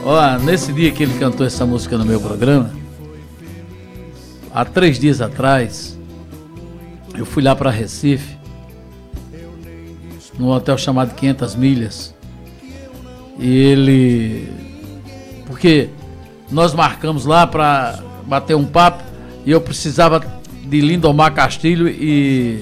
Ó, nesse dia que ele cantou essa música no meu programa, há 3 dias atrás, eu fui lá para Recife, num hotel chamado 500 Milhas, e ele... Porque nós marcamos lá para bater um papo, e eu precisava de Lindomar Castilho e...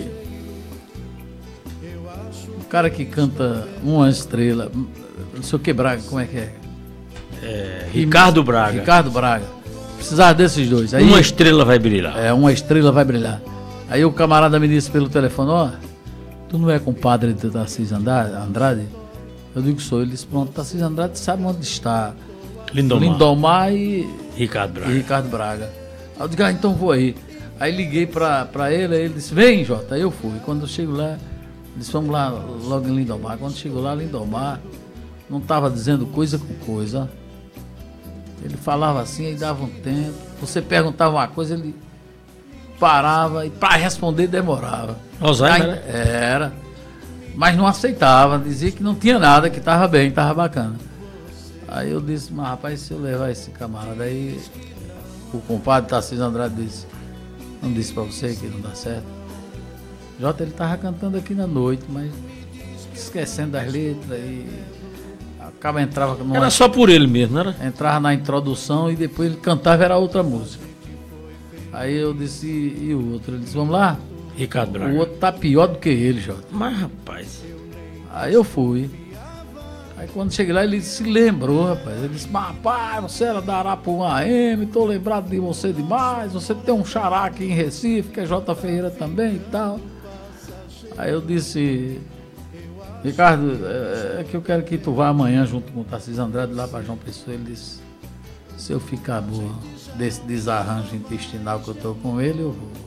o cara que canta Uma Estrela, não sei o que, Braga, como é que é? Ricardo Braga. Ricardo Braga. Precisava desses dois. Aí, Uma Estrela Vai Brilhar. Uma Estrela Vai Brilhar. Aí o camarada me disse pelo telefone, ó, tu não é compadre de Tarcísio Andrade? Eu digo que sou. Ele disse, pronto, Tarcísio Andrade sabe onde está Lindomar e Ricardo Braga. Aí eu digo, então vou aí. Aí liguei pra ele, aí ele disse, vem, Jota. Aí eu fui. Quando eu chego lá, ele disse, vamos lá logo em Lindomar. Quando chegou lá, Lindomar não estava dizendo coisa com coisa. Ele falava assim, aí dava um tempo. Você perguntava uma coisa, ele parava e para responder demorava. Alzheimer, né? Era. Mas não aceitava, dizia que não tinha nada, que estava bem, estava bacana. Aí eu disse, mas rapaz, se eu levar esse camarada aí, o compadre Tarcísio Andrade disse, não disse para você que não dá certo? Jota, ele estava cantando aqui na noite, mas esquecendo das letras e... Acaba entrava era só por ele mesmo, não era? Entrava na introdução e depois ele cantava, era outra música. Aí eu disse, e o outro? Ele disse, vamos lá? Ricardo Braga. O outro tá pior do que ele, Jota. Mas, rapaz... Aí eu fui. Aí quando cheguei lá, ele se lembrou, rapaz. Ele disse, mas rapaz, você era da Arapuã AM, tô lembrado de você demais. Você tem um xará aqui em Recife, que é J. Ferreira também e tal. Aí eu disse... Ricardo, é que eu quero que tu vá amanhã junto com o Tarcísio Andrade lá para João Pessoa. Ele disse, se eu ficar boa desse desarranjo intestinal que eu tô com ele, eu vou.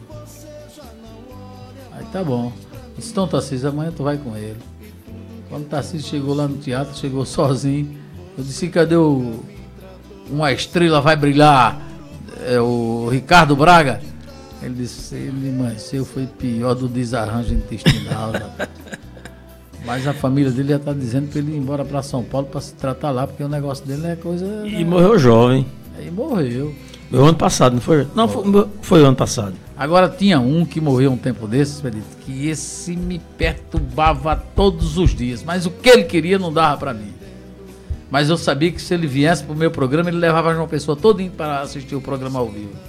Aí tá bom. Eu disse, então Tarcísio, amanhã tu vai com ele. Quando o Tarcísio chegou lá no teatro, chegou sozinho. Eu disse, cadê Uma Estrela Vai Brilhar? O Ricardo Braga? Ele disse, ele amanheceu, foi pior do desarranjo intestinal. Mas a família dele já está dizendo para ele ir embora para São Paulo para se tratar lá, porque o negócio dele é coisa... E morreu jovem. Aí morreu. Foi o ano passado, não foi? Não, foi o ano passado. Agora tinha um que morreu um tempo desses, que esse me perturbava todos os dias, mas o que ele queria não dava para mim. Mas eu sabia que se ele viesse para o meu programa, ele levava uma pessoa todinha para assistir o programa ao vivo.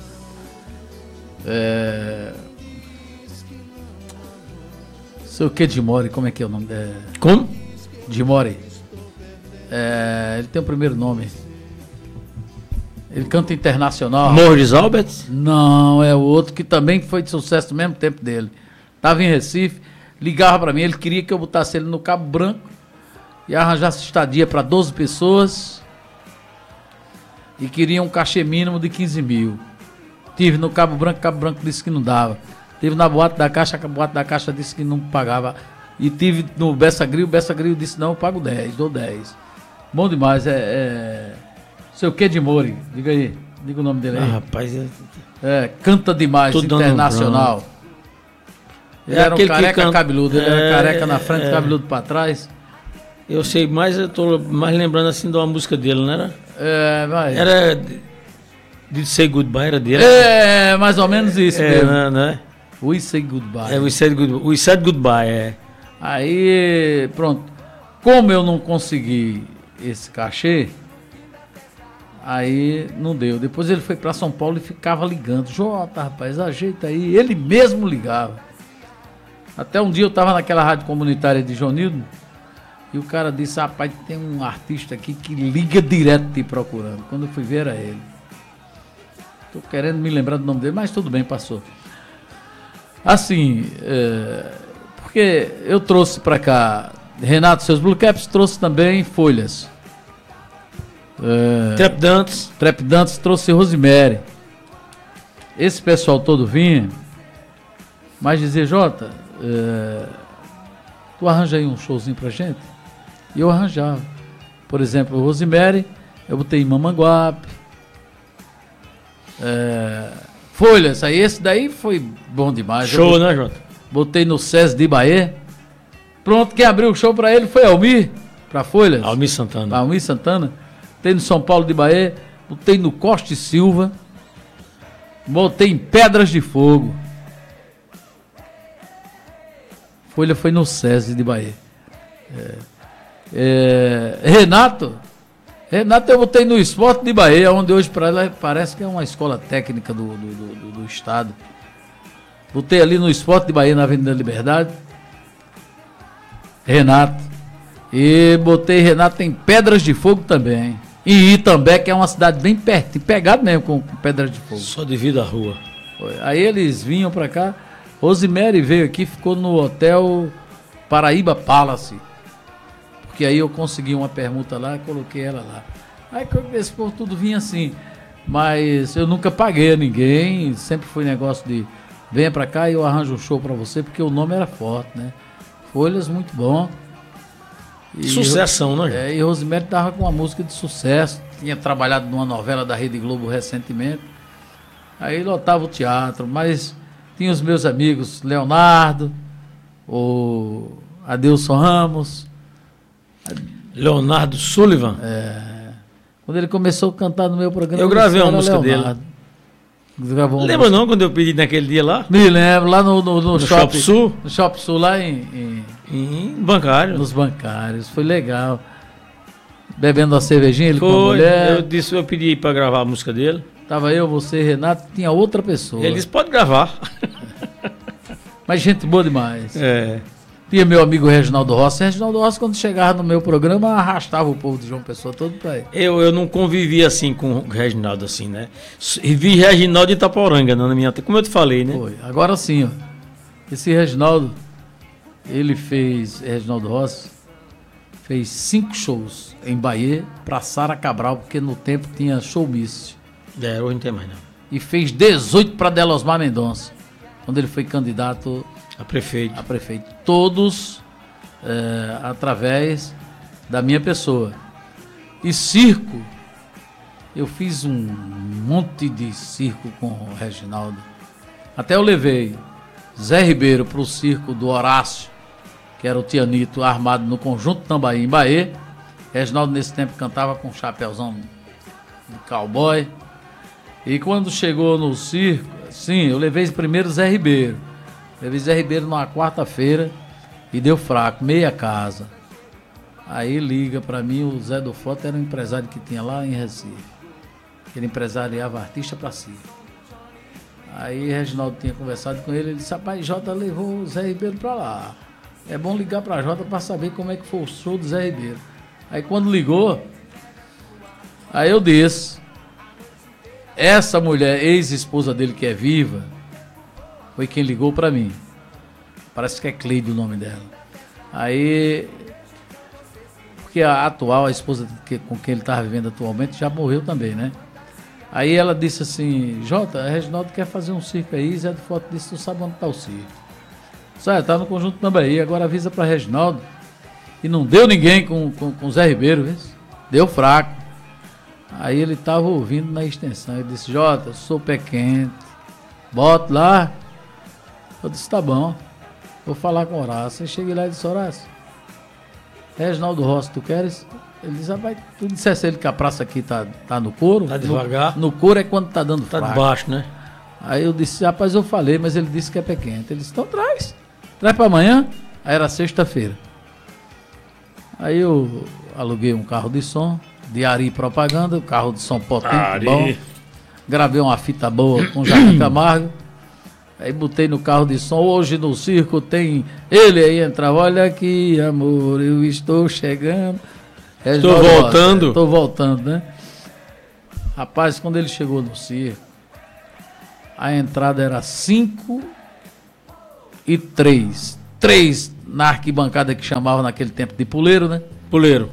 Seu que Dimore, como é que é o nome dele? Como? Dimore. Ele tem o primeiro nome. Ele canta internacional. Morris Albert? Não, é o outro que também foi de sucesso no mesmo tempo dele. Tava em Recife, ligava para mim, ele queria que eu botasse ele no Cabo Branco e arranjasse estadia para 12 pessoas e queria um cachê mínimo de 15 mil. Tive no Cabo Branco disse que não dava. Tive na Boate da Caixa, a Boate da Caixa disse que não pagava. E tive no Bessa Grill, disse, não, eu pago 10, dou 10. Bom demais, Seu que de Mori, diga aí, diga o nome dele aí. Rapaz, Canta Demais, internacional. Ele era um careca cabeludo, ele era careca na frente, cabeludo pra trás. Eu sei, mas eu tô mais lembrando assim de uma música dele, não era? Vai. Era de Say Goodbye, era dele. Mais ou menos isso mesmo. Não é? We Say Goodbye. We Said Goodbye, Aí, pronto. Como eu não consegui esse cachê, aí não deu. Depois ele foi para São Paulo e ficava ligando. Jota, rapaz, ajeita aí. Ele mesmo ligava. Até um dia eu tava naquela rádio comunitária de Jonildo e o cara disse, rapaz, tem um artista aqui que liga direto te procurando. Quando eu fui ver era ele. Tô querendo me lembrar do nome dele, mas tudo bem, passou. Assim, porque eu trouxe para cá Renato, seus Blue Caps, trouxe também Folhas. Trap Dantes trouxe Rosemary. Esse pessoal todo vinha, mas dizia, Jota, tu arranja aí um showzinho pra gente? E eu arranjava. Por exemplo, o Rosemary, eu botei em Mamanguape. Folhas, aí esse daí foi bom demais. Show, né, Jota? Botei no SES de Bahia. Pronto, quem abriu o show pra ele foi Almir, pra Folhas. Almir Santana. Almir Santana. botei no São Paulo de Bahia, botei no Costa e Silva, botei em Pedras de Fogo. Folha foi no SESI de Bahia. Renato eu botei no Esporte de Bahia, onde hoje para ela parece que é uma escola técnica do estado. Botei ali no Esporte de Bahia, na Avenida Liberdade. Renato. E botei Renato em Pedras de Fogo também. E Itambé, que é uma cidade bem perto, pegado mesmo com Pedras de Fogo. Só devido à rua. Aí eles vinham pra cá. Rosemary veio aqui, ficou no hotel Paraíba Palace. Porque aí eu consegui uma permuta lá e coloquei ela lá. Aí esse povo tudo vinha assim. Mas eu nunca paguei a ninguém. Sempre foi negócio de venha pra cá e eu arranjo um show pra você, porque o nome era forte, né? Folhas muito bom. E sucessão, né? E Rosemary tava com uma música de sucesso. Tinha trabalhado numa novela da Rede Globo recentemente. Aí lotava o teatro, mas tinha os meus amigos Leonardo, o Adilson Ramos. Leonardo Sullivan? Quando ele começou a cantar no meu programa, eu gravei uma música Leonardo. Lembra não quando eu pedi naquele dia lá? Me lembro, lá no Shopping Sul? No Shopping Sul, lá em Bancário. Nos bancários, foi legal. Bebendo uma cervejinha, ele com a mulher. Eu pedi para gravar a música dele. Tava eu, você, Renato, tinha outra pessoa. Ele disse, pode gravar. Mas gente boa demais. É. Tinha meu amigo Reginaldo Rossi. Reginaldo Rossi, quando chegava no meu programa, arrastava o povo de João Pessoa todo pra ele. Eu não convivi assim com o Reginaldo, assim, né? E vi Reginaldo em Itaporanga, na minha... Como eu te falei, né? Foi. Agora sim, ó. Esse Reginaldo, Reginaldo Rossi, fez 5 shows em Bahia pra Sara Cabral, porque no tempo tinha showmício. Hoje não tem mais, não. E fez 18 para Delosmar Mendonça, quando ele foi candidato a prefeito. Todos através da minha pessoa. E circo, eu fiz um monte de circo com o Reginaldo. Até eu levei Zé Ribeiro para o circo do Horácio, que era o Tianito, armado no Conjunto Tambaí, em Bahia. Reginaldo, nesse tempo, cantava com um chapéuzão de cowboy. E quando chegou no circo, sim, eu levei primeiro Zé Ribeiro. Levei Zé Ribeiro numa quarta-feira e deu fraco, meia casa. Aí liga pra mim, o Zé do Foto era um empresário que tinha lá em Recife. Ele empresariava artista pra si. Aí Reginaldo tinha conversado com ele, ele disse, rapaz, Jota levou o Zé Ribeiro pra lá. É bom ligar pra Jota pra saber como é que foi o show do Zé Ribeiro. Aí quando ligou, aí eu disse, essa mulher, ex-esposa dele que é viva, foi quem ligou pra mim. Parece que é Cleide o nome dela. Aí, porque a atual, a esposa com quem ele estava vivendo atualmente, já morreu também, né? Aí ela disse assim, Jota, a Reginaldo quer fazer um circo aí, Zé do Foto disse, tu sabe onde tá o circo? Sai, tá no Conjunto Tambaí, agora avisa pra Reginaldo. E não deu ninguém com o Zé Ribeiro, viu? Deu fraco. Aí ele tava ouvindo na extensão, ele disse, Jota, sou pé quente, boto lá. Eu disse, tá bom, vou falar com o Horácio. Aí cheguei lá e disse, Horácio, Reginaldo Rossi, tu queres? Ele disse, rapaz, tu dissesse ele que a praça aqui tá no couro? Tá devagar. No couro é quando tá dando fraco. Tá de baixo, né? Aí eu disse, rapaz, eu falei, mas ele disse que é pé quente. Ele disse, então traz pra amanhã. Aí era sexta-feira. Aí eu aluguei um carro de som, de Ari Propaganda, um carro de som potente, bom. Gravei uma fita boa com Jair Camargo. Aí botei no carro de som, hoje no circo tem ele aí entra, olha aqui amor, eu estou chegando. Estou voltando. Estou voltando, né? Rapaz, quando ele chegou no circo, a entrada era 5 e 3. 3 na arquibancada que chamavam naquele tempo de puleiro, né? Puleiro.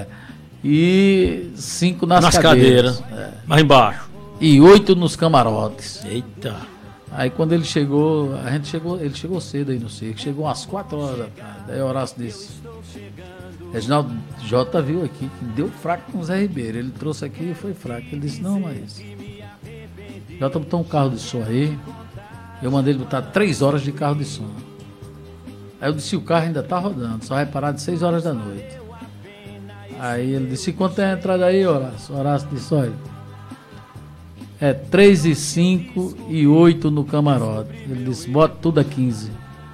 E 5 nas cadeiras. Mais embaixo. E 8 nos camarotes. Eita. Aí quando ele chegou, ele chegou cedo aí no circo, chegou às 4 horas da tarde. Aí o Horácio disse, Reginaldo, Jota viu aqui que deu fraco com o Zé Ribeiro, ele trouxe aqui e foi fraco. Ele disse, não, mas Jota botou um carro de som aí, eu mandei ele botar 3 horas de carro de som. Aí eu disse, o carro ainda tá rodando, só vai parar de 6 horas da noite. Aí ele disse, quanto é a entrada aí, Horácio? Horácio disse, olha, é 3 e 5 e 8 no camarote. Ele disse, bota tudo a 15.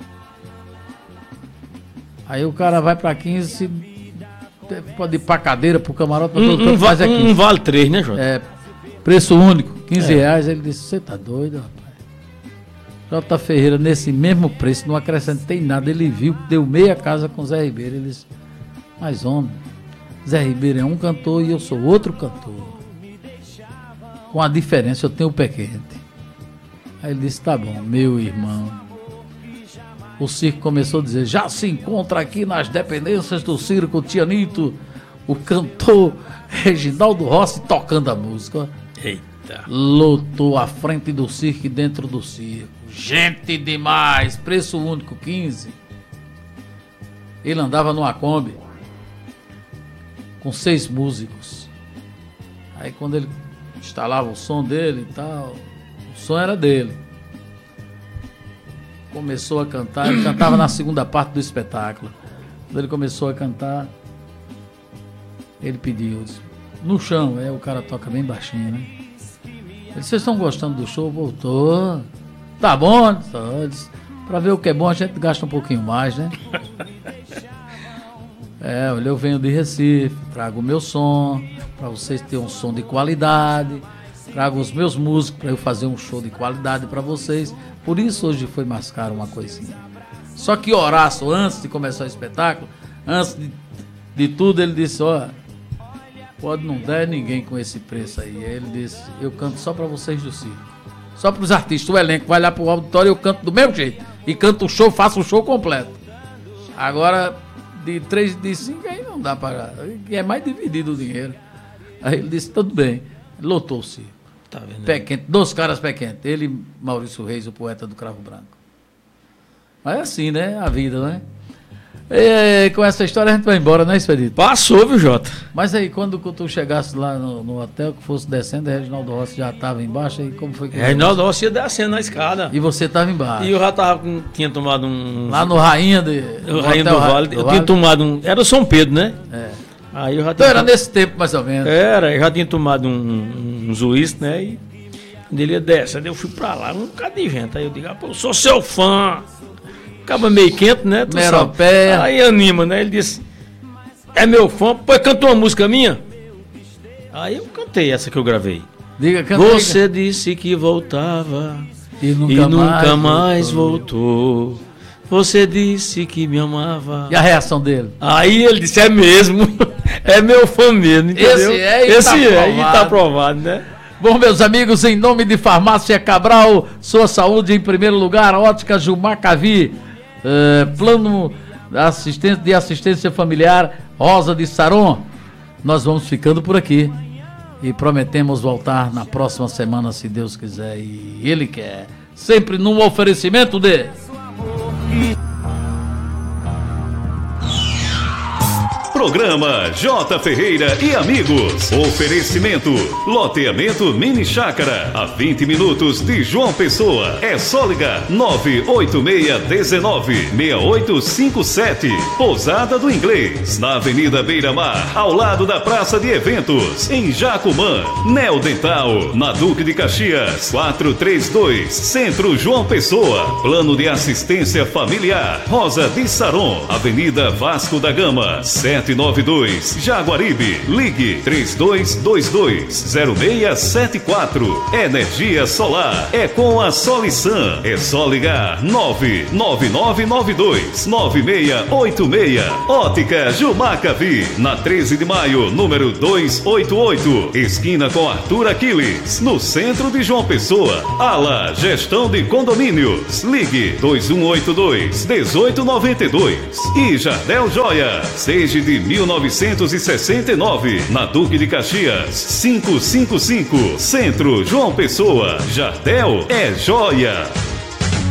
Aí o cara vai pra 15, pode ir pra cadeira, pro camarote, faz aqui. Um vale 3, né, Jota? É, preço único, 15 reais. Ele disse, você tá doido, rapaz? Jota Ferreira, nesse mesmo preço, não acrescentei nada. Ele viu, deu meia casa com Zé Ribeiro. Ele disse, mas homem, Zé Ribeiro é um cantor e eu sou outro cantor. Com a diferença, eu tenho o pé quente. Aí ele disse, tá bom, meu irmão. O circo começou a dizer, já se encontra aqui nas dependências do circo Tianito o cantor Reginaldo Rossi tocando a música. Eita. Lotou a frente do circo e dentro do circo. Gente demais, preço único, 15. Ele andava numa Kombi com 6 músicos. Aí quando ele instalava o som dele e tal, o som era dele. Começou a cantar, ele cantava na segunda parte do espetáculo. Quando ele começou a cantar, ele pediu, disse, no chão, o cara toca bem baixinho, né? Ele disse, vocês estão gostando do show? Voltou. Tá bom? Disse, pra ver o que é bom a gente gasta um pouquinho mais, né? Olha, eu venho de Recife, trago o meu som, pra vocês terem um som de qualidade, trago os meus músicos pra eu fazer um show de qualidade pra vocês. Por isso hoje foi mais caro uma coisinha. Só que Horácio, antes de começar o espetáculo, antes de tudo, ele disse, ó, pode não dar ninguém com esse preço aí. Aí ele disse, eu canto só pra vocês do circo. Só pros artistas, o elenco vai lá pro auditório, eu canto do mesmo jeito. E canto o show, faço o show completo. Agora, de 3 de 5 aí não dá pra... É mais dividido o dinheiro. Aí ele disse, tudo bem. Lotou o circo. Tá vendo? Pé quente, 2 caras pé quente. Ele, Maurício Reis, o poeta do Cravo Branco. Mas é assim, né? A vida, né? E com essa história a gente vai embora, né, Expedito? Passou, viu, Jota? Mas aí, quando tu chegasse lá no hotel, que fosse descendo, Reginaldo Rossi já estava embaixo, aí como foi que... Reginaldo Rossi ia descendo na escada. E você estava embaixo. E eu já tinha tomado um... Lá no Rainha do Vale. Eu tinha tomado um... Era o São Pedro, né? Aí eu já então era nesse tempo, mais ou menos. Eu já tinha tomado um uísque, né? E quando ele ia descendo, eu fui pra lá, um bocado de gente. Aí eu digo, pô, eu sou seu fã. Acaba meio quente, né? Meropeia. Aí anima, né? Ele disse, é meu fã, pô, cantou uma música minha? Aí eu cantei essa que eu gravei. Diga, canta. Você disse que voltava e nunca mais voltou. Você disse que me amava. E a reação dele? Aí ele disse, é mesmo. É meu fã mesmo, entendeu? Esse e tá aprovado, né? Bom, meus amigos, em nome de Farmácia Cabral, sua saúde em primeiro lugar, Ótica Gilmar Cavi, plano de assistência familiar Rosa de Saron. Nós vamos ficando por aqui e prometemos voltar na próxima semana, se Deus quiser e Ele quer. Sempre num oferecimento de... Programa J. Ferreira e Amigos. Oferecimento: loteamento Mini Chácara, a 20 minutos de João Pessoa. É só ligar 98619-6857. Pousada do Inglês, na Avenida Beira Mar, ao lado da Praça de Eventos, em Jacumã. Neo Dental, na Duque de Caxias, 432, Centro João Pessoa. Plano de assistência familiar Rosa de Saron, Avenida Vasco da Gama, 792, Jaguaribe. Ligue 3222-0674. Energia solar é com a Solisan. É só ligar 99992-9686. Ótica Gilmar Cavi, na 13 de maio, número 288, esquina com Arthur Aquiles, no centro de João Pessoa. Ala Gestão de Condomínios. Ligue 2182-1892. E Jardel Joia, desde de 1969, na Duque de Caxias, 555, Centro João Pessoa. Jardel é joia.